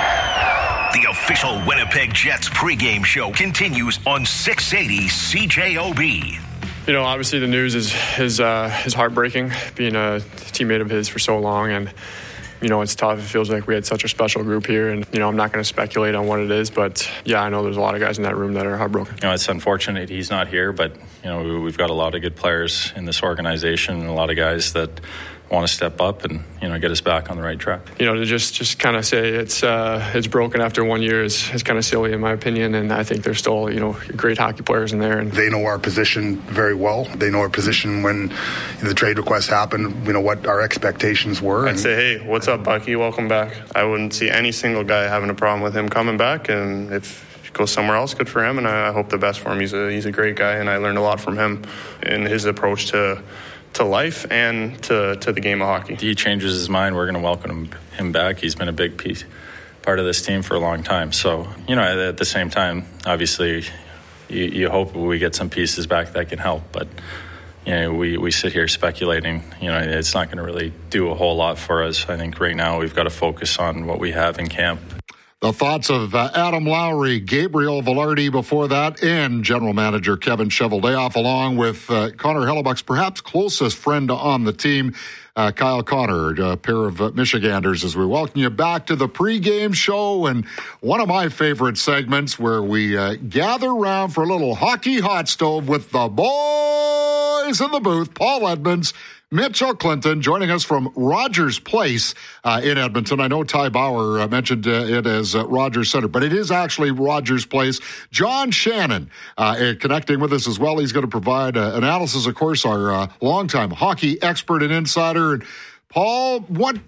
The official Winnipeg Jets pregame show continues on 680 CJOB. Obviously the news is heartbreaking, being a teammate of his for so long, and it's tough. It feels like we had such a special group here, and I'm not going to speculate on what it is, but yeah, I know there's a lot of guys in that room that are heartbroken. It's unfortunate he's not here, but we've got a lot of good players in this organization, and a lot of guys that want to step up and get us back on the right track. To just kind of say it's broken after 1 year is kind of silly in my opinion, and I think there's still great hockey players in there, and they know our position very well. They know our position when the trade request happened. We know what our expectations were. I'd say, hey, what's up, Bucky? Welcome back. I wouldn't see any single guy having a problem with him coming back, and if he goes somewhere else, good for him, and I hope the best for him. He's a great guy, and I learned a lot from him in his approach to life and to the game of hockey. If he changes his mind, we're going to welcome him back. He's been a big part of this team for a long time. So, at the same time, obviously, you hope we get some pieces back that can help. But, we sit here speculating. It's not going to really do a whole lot for us. I think right now we've got to focus on what we have in camp. The thoughts of Adam Lowry, Gabriel Velarde before that, and General Manager Kevin Cheveldayoff, along with Connor Hellebuck's perhaps closest friend on the team, Kyle Connor, a pair of Michiganders, as we welcome you back to the pregame show and one of my favorite segments where we gather around for a little hockey hot stove with the boys in the booth, Paul Edmonds, Mitchell Clinton joining us from Rogers Place in Edmonton. I know Ty Bauer mentioned it as Rogers Center, but it is actually Rogers Place. John Shannon connecting with us as well. He's going to provide analysis, of course, our longtime hockey expert and insider. And Paul, what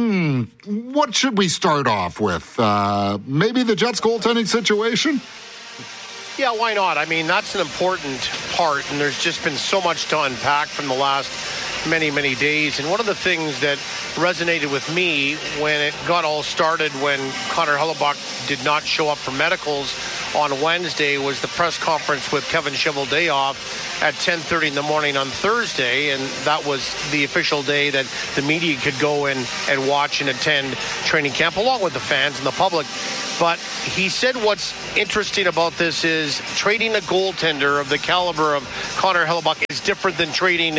should we start off with? Maybe the Jets goaltending situation? Yeah, why not? I mean, that's an important part, and there's just been so much to unpack from the last many, many days. And one of the things that resonated with me when it got all started, when Connor Hellebuyck did not show up for medicals on Wednesday, was the press conference with Kevin Cheveldayoff at 10:30 in the morning on Thursday. And that was the official day that the media could go in and watch and attend training camp along with the fans and the public. But he said what's interesting about this is trading a goaltender of the caliber of Connor Hellebuyck is different than trading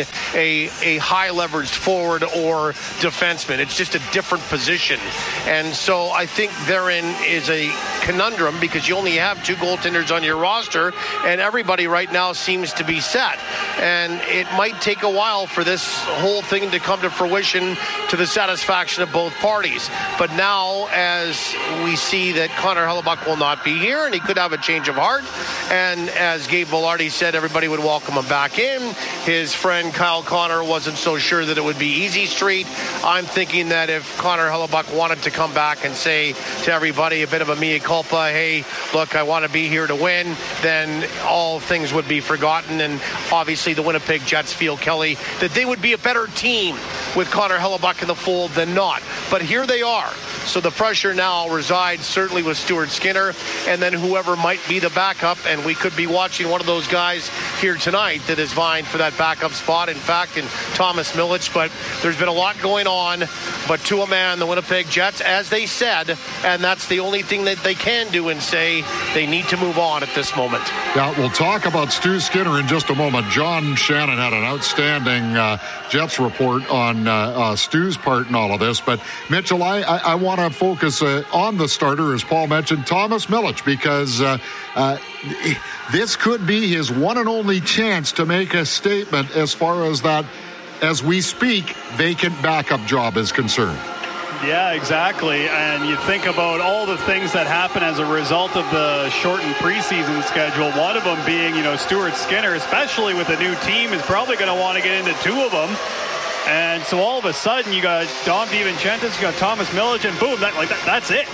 a high-leveraged forward or defenseman. It's just a different position. And so I think therein is a conundrum because you only have two goaltenders on your roster, and everybody right now seems to be set. And it might take a while for this whole thing to come to fruition to the satisfaction of both parties. But now, as we see that Connor Hellebuyck will not be here, and he could have a change of heart. And as Gabe Vilardi said, everybody would welcome him back in. His friend Kyle Connor wasn't so sure that it would be easy street. I'm thinking that if Connor Hellebuyck wanted to come back and say to everybody a bit of a mea culpa, hey, look, I want to be here to win, then all things would be forgotten. And obviously the Winnipeg Jets feel, Kelly, that they would be a better team with Connor Hellebuyck in the fold than not. But here they are. So the pressure now resides certainly with Stuart Skinner and then whoever might be the backup. And we could be watching one of those guys here tonight that is vying for that backup spot. In fact, in Thomas Milic. But there's been a lot going on. But to a man, the Winnipeg Jets, as they said, and that's the only thing that they can do and say, they need to move on at this moment. Yeah, we'll talk about Stu Skinner in just a moment. John Shannon had an outstanding Jets report on Stu's part in all of this. But Mitchell, I want to focus on the starter, as Paul mentioned, Thomas Milic, because this could be his one and only chance to make a statement as far as that, as we speak, vacant backup job is concerned. Yeah, exactly. And you think about all the things that happen as a result of the shortened preseason schedule. One of them being, Stuart Skinner, especially with a new team, is probably going to want to get into two of them. And so all of a sudden, you got Dom DiVincentis, you got Thomas Milic, and boom, that's it.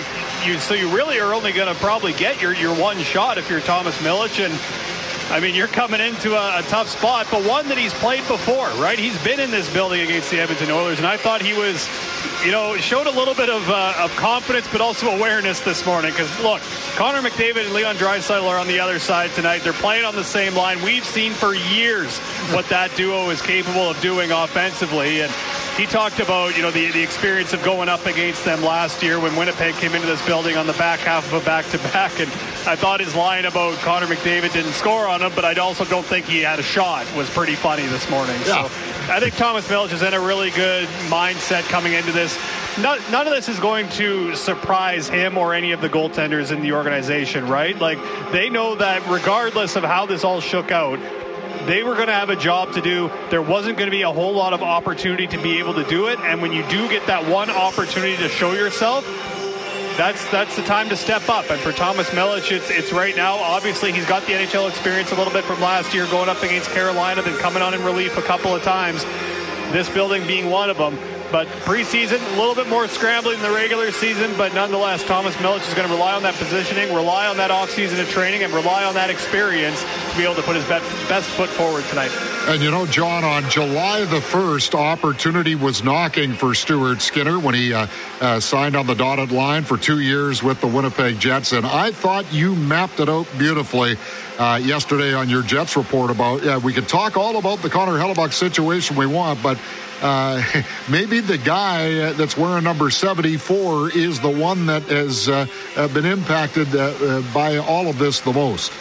So you really are only going to probably get your one shot if you're Thomas Milic. And I mean, you're coming into a tough spot, but one that he's played before, right? He's been in this building against the Edmonton Oilers, and I thought he was, showed a little bit of confidence, but also awareness this morning. Because, look, Connor McDavid and Leon Draisaitl are on the other side tonight. They're playing on the same line. We've seen for years what that duo is capable of doing offensively, and he talked about, the experience of going up against them last year when Winnipeg came into this building on the back half of a back-to-back. And I thought his line about Connor McDavid didn't score on him, but I also don't think he had a shot was pretty funny this morning. Yeah. So I think Thomas Milic is in a really good mindset coming into this. None of this is going to surprise him or any of the goaltenders in the organization, right? They know that regardless of how this all shook out, they were going to have a job to do. There wasn't going to be a whole lot of opportunity to be able to do it. And when you do get that one opportunity to show yourself, that's the time to step up. And for Thomas Milic, it's right now. Obviously, he's got the NHL experience a little bit from last year, going up against Carolina, then coming on in relief a couple of times. This building being one of them. But preseason, a little bit more scrambling in the regular season, but nonetheless, Thomas Milic is going to rely on that positioning, rely on that offseason of training, and rely on that experience to be able to put his best foot forward tonight. And John, on July the 1st, opportunity was knocking for Stuart Skinner when he signed on the dotted line for 2 years with the Winnipeg Jets. And I thought you mapped it out beautifully yesterday on your Jets report about, we could talk all about the Connor Hellebuyck situation we want, but maybe the guy that's wearing number 74 is the one that has been impacted by all of this the most.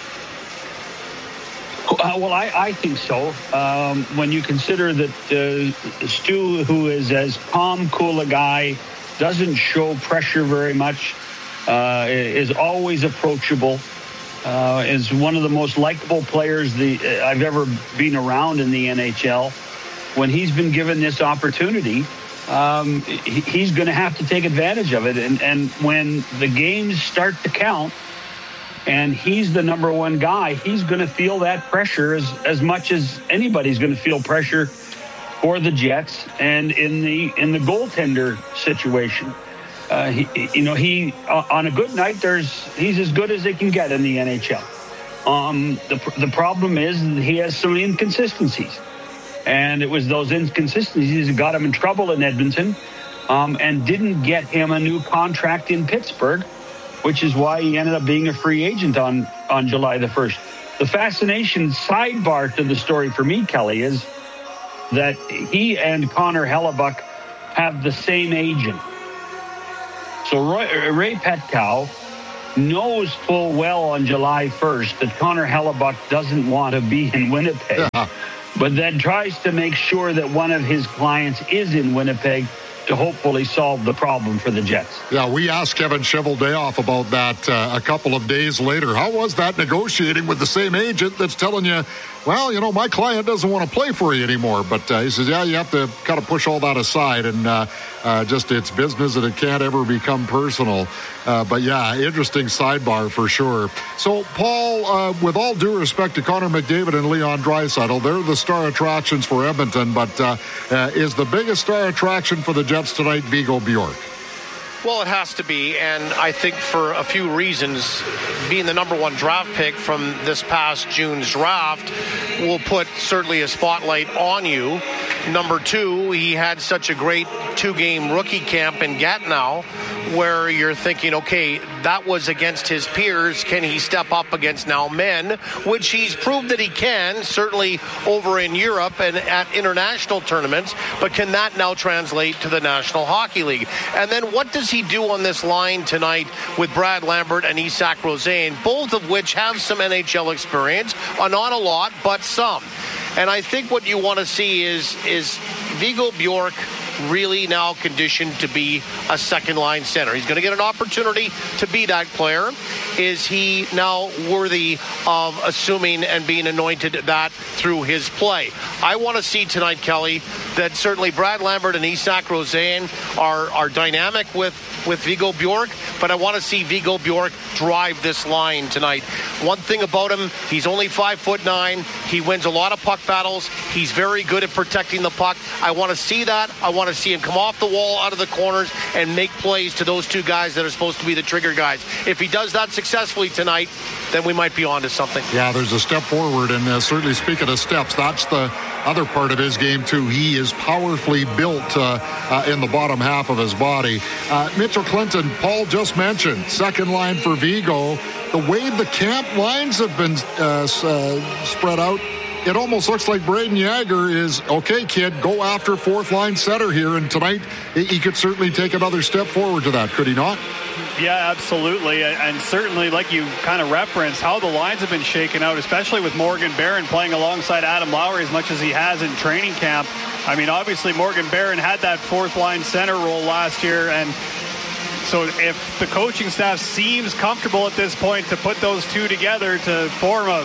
Well, I think so. When you consider that Stu, who is as calm, cool a guy, doesn't show pressure very much, is always approachable, is one of the most likable players I've ever been around in the NHL. when he's been given this opportunity, he's going to have to take advantage of it. And when the games start to count and he's the number one guy, he's going to feel that pressure as much as anybody's going to feel pressure for the Jets and in the goaltender situation. He on a good night, he's as good as they can get in the NHL. The problem is he has some inconsistencies. And it was those inconsistencies that got him in trouble in Edmonton and didn't get him a new contract in Pittsburgh, which is why he ended up being a free agent on July the 1st. The fascination sidebar to the story for me, Kelly, is that he and Connor Hellebuyck have the same agent. So Ray Petkow knows full well on July 1st that Connor Hellebuyck doesn't want to be in Winnipeg. Yeah. But then tries to make sure that one of his clients is in Winnipeg to hopefully solve the problem for the Jets. Yeah, we asked Kevin Cheveldayoff about that a couple of days later. How was that negotiating with the same agent that's telling you, well, my client doesn't want to play for you anymore? But he says, yeah, you have to kind of push all that aside and just it's business and it can't ever become personal. But yeah, interesting sidebar for sure. So, Paul, with all due respect to Connor McDavid and Leon Draisaitl, they're the star attractions for Edmonton. But is the biggest star attraction for the Jets tonight Viggo Bjork? Well, it has to be, and I think for a few reasons. Being the number one draft pick from this past June's draft will put certainly a spotlight on you. Number two, he had such a great 2-game rookie camp in Gatineau where you're thinking, okay, that was against his peers. Can he step up against now men, which he's proved that he can, certainly over in Europe and at international tournaments, but can that now translate to the National Hockey League? And then what does he do on this line tonight with Brad Lambert and Isak Rosén, both of which have some NHL experience, not a lot, but some. And I think what you want to see is Viggo Bjork really now conditioned to be a second-line center. He's going to get an opportunity to be that player. Is he now worthy of assuming and being anointed that through his play? I want to see tonight, Kelly, that certainly Brad Lambert and Isak Rosén are dynamic with Viggo Bjork, but I want to see Viggo Bjork drive this line tonight. One thing about him, he's only 5'9". He wins a lot of puck battles. He's very good at protecting the puck. I want to see that. I want to see him come off the wall, out of the corners, and make plays to those two guys that are supposed to be the trigger guys. If he does that successfully tonight, then we might be on to something. Yeah, there's a step forward, and certainly speaking of steps, that's the other part of his game, too. He is powerfully built in the bottom half of his body. Mitchell Clinton, Paul just mentioned, second line for Viggo. The way the camp lines have been spread out, it almost looks like Braden Yager is, okay, kid, go after fourth line center here. And tonight, he could certainly take another step forward to that, could he not? Yeah, absolutely. And certainly, like you kind of referenced, how the lines have been shaken out, especially with Morgan Barron playing alongside Adam Lowry as much as he has in training camp. I mean, obviously, Morgan Barron had that fourth line center role last year. And so if the coaching staff seems comfortable at this point to put those two together to form a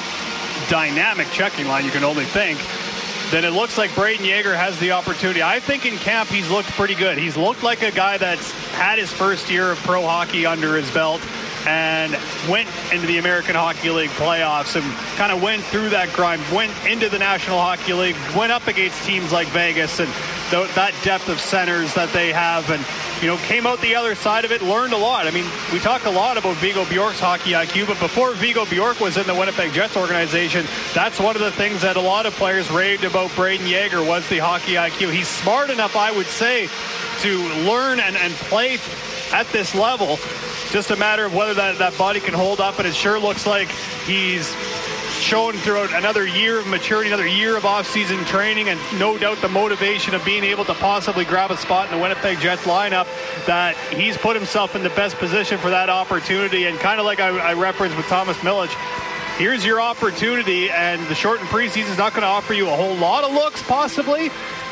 dynamic checking line, you can only think, then it looks like Braden Yager has the opportunity. I think in camp he's looked pretty good. He's looked like a guy that's had his first year of pro hockey under his belt and went into the American Hockey League playoffs and kind of went through that grind, went into the National Hockey League, went up against teams like Vegas and that depth of centers that they have, and came out the other side of it, learned a lot. I mean, we talk a lot about Viggo Bjork's hockey IQ, but before Viggo Bjork was in the Winnipeg Jets organization, that's one of the things that a lot of players raved about Braden Yager was the hockey IQ. He's smart enough, I would say, to learn and play at this level. Just a matter of whether that body can hold up, and it sure looks like he's shown throughout another year of maturity, another year of off-season training, and no doubt the motivation of being able to possibly grab a spot in the Winnipeg Jets lineup, that he's put himself in the best position for that opportunity. And kind of like I referenced with Thomas Milic, here's your opportunity, and the shortened preseason is not going to offer you a whole lot of looks possibly,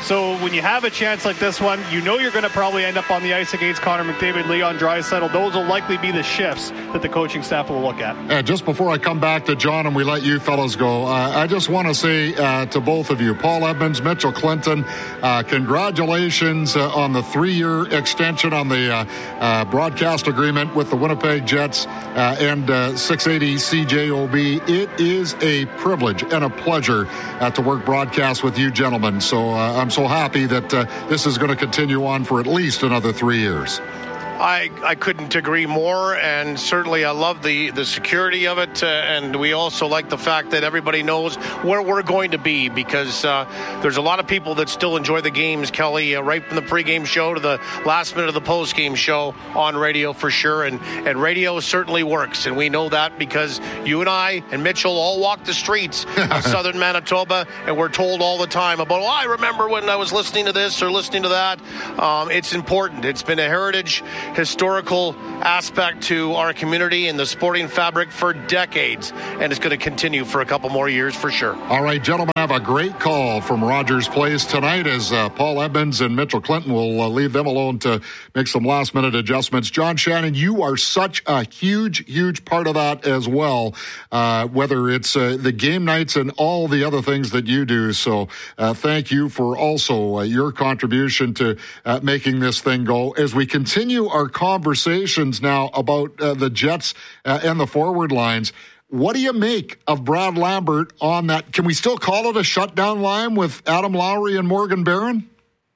So when you have a chance like this one, you know you're going to probably end up on the ice against Connor McDavid, Leon Draisaitl. Those will likely be the shifts that the coaching staff will look at. And just before I come back to John and we let you fellas go, I just want to say to both of you, Paul Edmonds, Mitchell Clinton, congratulations on the 3-year extension on the broadcast agreement with the Winnipeg Jets and 680 CJOB. It is a privilege and a pleasure to work broadcast with you gentlemen. So I'm so happy that this is going to continue on for at least another 3 years. I couldn't agree more, and certainly I love the security of it, and we also like the fact that everybody knows where we're going to be, because there's a lot of people that still enjoy the games, Kelly, right from the pregame show to the last minute of the postgame show on radio for sure, and radio certainly works, and we know that because you and I and Mitchell all walk the streets of southern Manitoba, and we're told all the time about, I remember when I was listening to this or listening to that. It's important. It's been a heritage, historical aspect to our community and the sporting fabric for decades, and it's going to continue for a couple more years for sure. All right, gentlemen, have a great call from Rogers Place tonight as Paul Edmonds and Mitchell Clinton will leave them alone to make some last-minute adjustments. John Shannon, you are such a huge part of that as well, whether it's the game nights and all the other things that you do. So thank you for also your contribution to making this thing go. As we continue our conversations now about the Jets and the forward lines, what do you make of Brad Lambert on that? Can we still call it a shutdown line with Adam Lowry and Morgan Barron?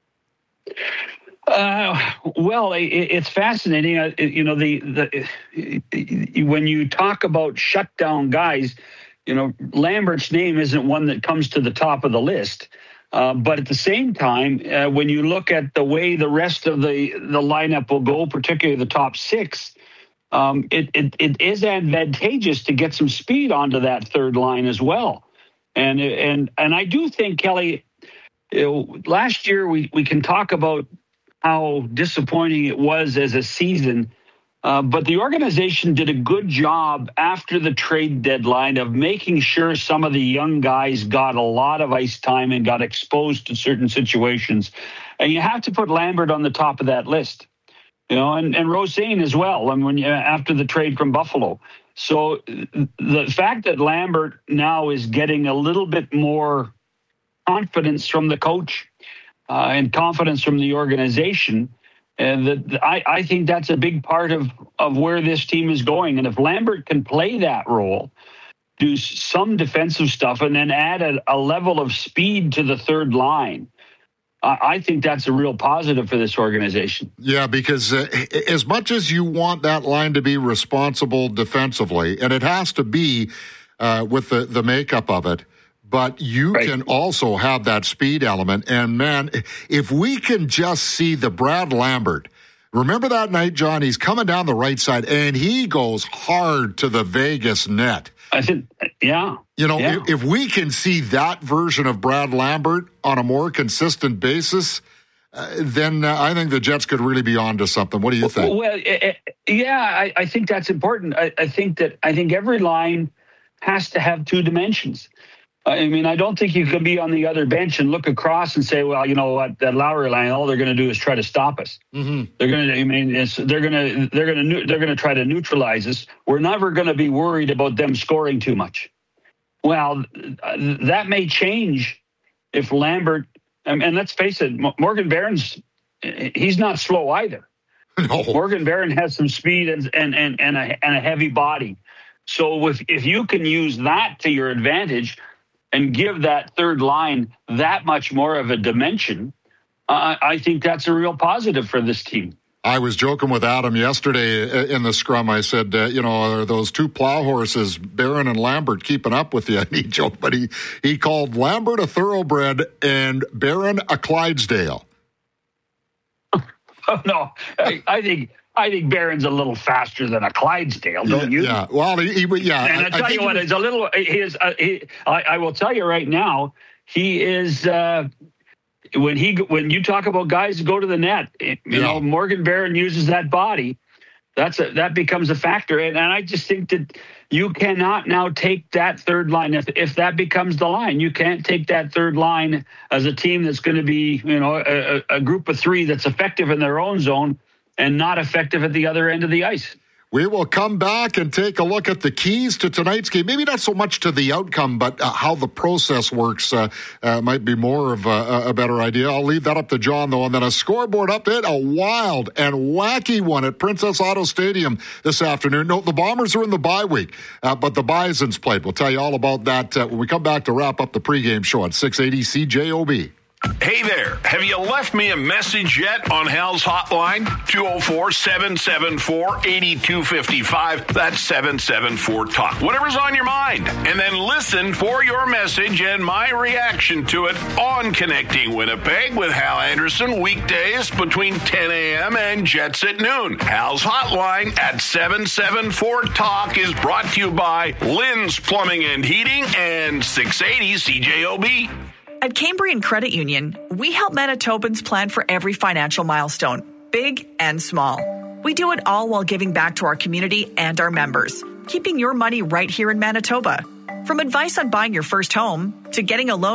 Well, it's fascinating. When you talk about shutdown guys, Lambert's name isn't one that comes to the top of the list. But at the same time, when you look at the way the rest of the lineup will go, particularly the top six, it is advantageous to get some speed onto that third line as well. And I do think, Kelly, last year we can talk about how disappointing it was as a season. But the organization did a good job after the trade deadline of making sure some of the young guys got a lot of ice time and got exposed to certain situations. And you have to put Lambert on the top of that list, and Rosén as well. And after the trade from Buffalo. So the fact that Lambert now is getting a little bit more confidence from the coach and confidence from the organization, and I think that's a big part of where this team is going. And if Lambert can play that role, do some defensive stuff, and then add a level of speed to the third line, I think that's a real positive for this organization. Yeah, because as much as you want that line to be responsible defensively, and it has to be with the makeup of it, but you can also have that speed element. And, man, if we can just see the Brad Lambert, remember that night, John, he's coming down the right side, and he goes hard to the Vegas net. I said, yeah. If we can see that version of Brad Lambert on a more consistent basis, then I think the Jets could really be on to something. What do you think? Well, I think that's important. I think every line has to have two dimensions. I don't think you can be on the other bench and look across and say, well, you know what, that Lowry line, all they're going to do is try to stop us. Mm-hmm. They're going to try to neutralize us. We're never going to be worried about them scoring too much. Well, that may change if Lambert, and let's face it, Morgan Barron's, he's not slow either. No. Morgan Barron has some speed and a heavy body. So if you can use that to your advantage and give that third line that much more of a dimension, I think that's a real positive for this team. I was joking with Adam yesterday in the scrum. I said, are those two plow horses, Barron and Lambert, keeping up with you? And he joked, but he called Lambert a thoroughbred and Barron a Clydesdale. Oh, no, I think Barron's a little faster than a Clydesdale, don't you? Yeah, well, yeah. And I tell you what, it's a little. I will tell you right now, he is. When you talk about guys who go to the net, Morgan Barron uses that body. that becomes a factor. And I just think that you cannot now take that third line. If that becomes the line, you can't take that third line as a team that's going to be, a group of three that's effective in their own zone and not effective at the other end of the ice. We will come back and take a look at the keys to tonight's game. Maybe not so much to the outcome, but how the process works might be more of a better idea. I'll leave that up to John, though. And then a scoreboard update, a wild and wacky one at Princess Auto Stadium this afternoon. No, the Bombers are in the bye week, but the Bisons played. We'll tell you all about that when we come back to wrap up the pregame show at 680 CJOB. Hey there, have you left me a message yet on Hal's hotline? 204-774-8255. That's 774-TALK. Whatever's on your mind. And then listen for your message and my reaction to it on Connecting Winnipeg with Hal Anderson, weekdays between 10 a.m. and Jets at noon. Hal's hotline at 774-TALK is brought to you by Lynn's Plumbing and Heating and 680 CJOB. At Cambrian Credit Union, we help Manitobans plan for every financial milestone, big and small. We do it all while giving back to our community and our members, keeping your money right here in Manitoba. From advice on buying your first home to getting a loan